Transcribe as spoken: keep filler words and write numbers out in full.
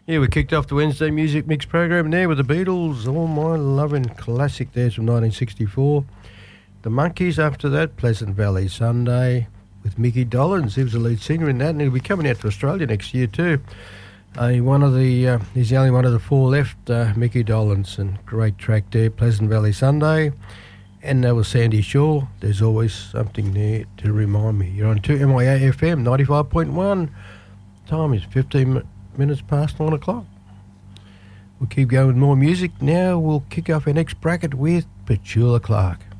Yeah, we kicked off the Wednesday Music Mix program there with the Beatles, All My Lovin' classic there from nineteen sixty-four. The Monkees after that, Pleasant Valley Sunday with Mickey Dolenz. He was the lead singer in that, and he'll be coming out to Australia next year too. Uh, one of the uh, he's the only one of the four left, uh, Mickey Dolenz, and great track there, Pleasant Valley Sunday. And that was Sandy Shaw. There's always something there to remind me. You're on two M I A F M ninety-five point one. Time is fifteen minutes past nine o'clock. We'll keep going with more music. Now we'll kick off our next bracket with Petula Clark.